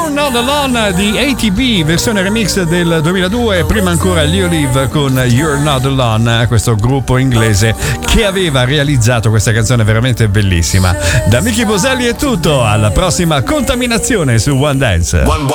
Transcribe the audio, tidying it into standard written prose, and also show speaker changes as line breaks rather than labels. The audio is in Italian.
You're Not Alone di ATB, versione remix del 2002, prima ancora Leo Live con You're Not Alone, questo gruppo inglese che aveva realizzato questa canzone veramente bellissima. Da Mickey Boselli è tutto, alla prossima contaminazione su One Dance.